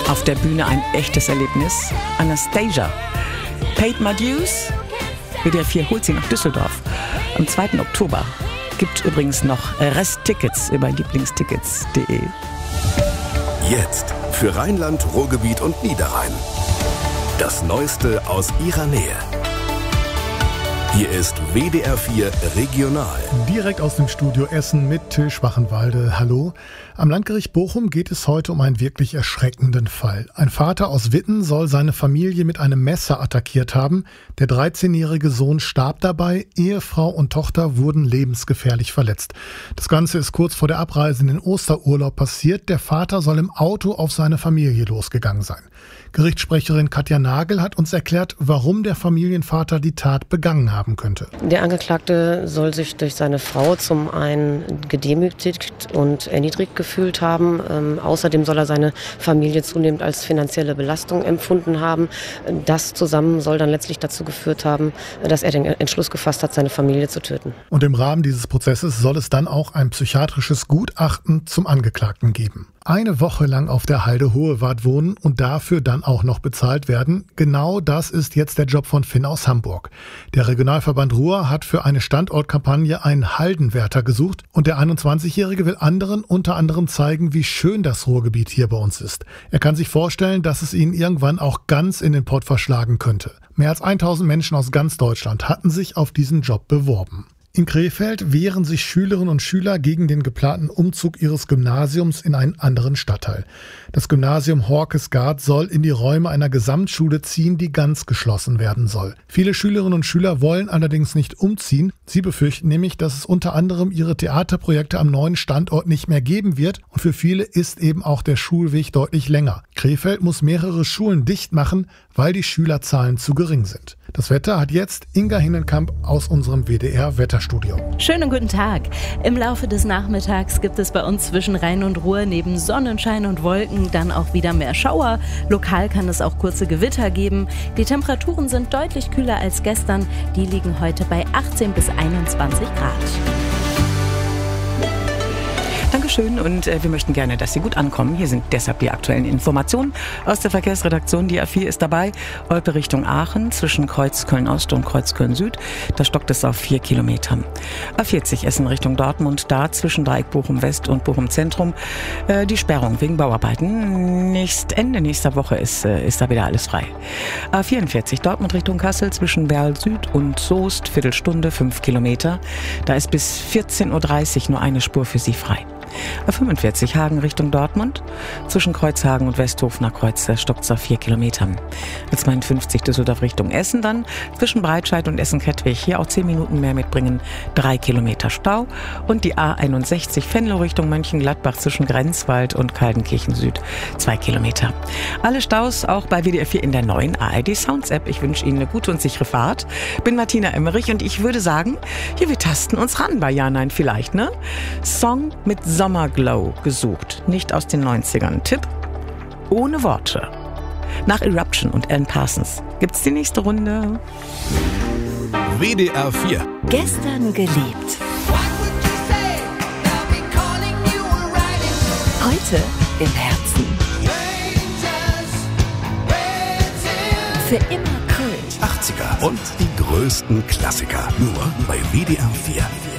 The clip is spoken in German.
Auf der Bühne ein echtes Erlebnis. Anastasia. Paid My Dues. WDR 4 holt sie nach Düsseldorf. Am 2. Oktober gibt übrigens noch Resttickets über lieblingstickets.de. Jetzt für Rheinland, Ruhrgebiet und Niederrhein. Das Neueste aus ihrer Nähe. Hier ist WDR 4 Regional. Direkt aus dem Studio Essen mit Till Schwachenwalde. Hallo. Am Landgericht Bochum geht es heute um einen wirklich erschreckenden Fall. Ein Vater aus Witten soll seine Familie mit einem Messer attackiert haben. Der 13-jährige Sohn starb dabei. Ehefrau und Tochter wurden lebensgefährlich verletzt. Das Ganze ist kurz vor der Abreise in den Osterurlaub passiert. Der Vater soll im Auto auf seine Familie losgegangen sein. Gerichtssprecherin Katja Nagel hat uns erklärt, warum der Familienvater die Tat begangen haben könnte. Der Angeklagte soll sich durch seine Frau zum einen gedemütigt und erniedrigt gefühlt haben. Außerdem soll er seine Familie zunehmend als finanzielle Belastung empfunden haben. Das zusammen soll dann letztlich dazu geführt haben, dass er den Entschluss gefasst hat, seine Familie zu töten. Und im Rahmen dieses Prozesses soll es dann auch ein psychiatrisches Gutachten zum Angeklagten geben. Eine Woche lang auf der Halde Hohewart wohnen und dafür dann auch noch bezahlt werden. Genau das ist jetzt der Job von Finn aus Hamburg. Der Regionalverband Ruhr hat für eine Standortkampagne einen Haldenwärter gesucht und der 21-Jährige will anderen unter anderem zeigen, wie schön das Ruhrgebiet hier bei uns ist. Er kann sich vorstellen, dass es ihn irgendwann auch ganz in den Pott verschlagen könnte. Mehr als 1000 Menschen aus ganz Deutschland hatten sich auf diesen Job beworben. In Krefeld wehren sich Schülerinnen und Schüler gegen den geplanten Umzug ihres Gymnasiums in einen anderen Stadtteil. Das Gymnasium Horkesgaard soll in die Räume einer Gesamtschule ziehen, die ganz geschlossen werden soll. Viele Schülerinnen und Schüler wollen allerdings nicht umziehen. Sie befürchten nämlich, dass es unter anderem ihre Theaterprojekte am neuen Standort nicht mehr geben wird. Und für viele ist eben auch der Schulweg deutlich länger. Krefeld muss mehrere Schulen dicht machen, weil die Schülerzahlen zu gering sind. Das Wetter hat jetzt Inga Hinnenkamp aus unserem WDR-Wetterstudio. Schönen guten Tag. Im Laufe des Nachmittags gibt es bei uns zwischen Rhein und Ruhr neben Sonnenschein und Wolken dann auch wieder mehr Schauer. Lokal kann es auch kurze Gewitter geben. Die Temperaturen sind deutlich kühler als gestern. Die liegen heute bei 18 bis 21 Grad. Dankeschön und wir möchten gerne, dass Sie gut ankommen. Hier sind deshalb die aktuellen Informationen aus der Verkehrsredaktion. Die A4 ist dabei. Olpe Richtung Aachen zwischen Kreuz Köln-Ost und Kreuz Köln-Süd. Da stockt es auf 4 Kilometern. A40 Essen Richtung Dortmund. Da zwischen Dreieck Bochum-West und Bochum-Zentrum die Sperrung wegen Bauarbeiten. Ende nächster Woche ist da wieder alles frei. A44 Dortmund Richtung Kassel zwischen Berl-Süd und Soest. Viertelstunde, 5 Kilometer. Da ist bis 14.30 Uhr nur eine Spur für Sie frei. A45 Hagen Richtung Dortmund. Zwischen Kreuzhagen und Westhofener Kreuz stockt es auf 4 Kilometern. A52 Düsseldorf Richtung Essen dann. Zwischen Breitscheid und Essen-Kettwig hier auch 10 Minuten mehr mitbringen. 3 Kilometer Stau. Und die A61 Venlo Richtung Mönchengladbach zwischen Grenzwald und Kaldenkirchen Süd. 2 Kilometer. Alle Staus auch bei WDR 4 in der neuen ARD Sounds App. Ich wünsche Ihnen eine gute und sichere Fahrt. Bin Martina Emmerich und ich würde sagen, hier, wir tasten uns ran bei Ja, Nein, vielleicht, ne? Song mit Sommerglow gesucht, nicht aus den 90ern. Tipp: ohne Worte. Nach Eruption und Alan Parsons gibt's die nächste Runde. WDR 4. Gestern geliebt. Heute im Herzen. Für immer Kult. 80er und die größten Klassiker. Nur bei WDR 4.